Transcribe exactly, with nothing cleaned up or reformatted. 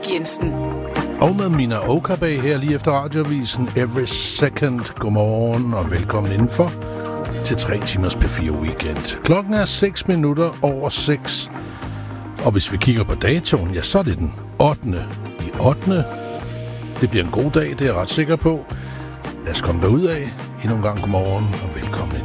Frank Jensen. Og med Mina Okabe her lige efter radiovisen Every Second. Godmorgen og velkommen indenfor til tre timers P fire Weekend. Klokken er seks minutter over seks. Og hvis vi kigger på datoen, ja, så er det den ottende i ottende. Det bliver en god dag, det er jeg ret sikker på. Lad os komme derud af. Endnu en gang godmorgen og velkommen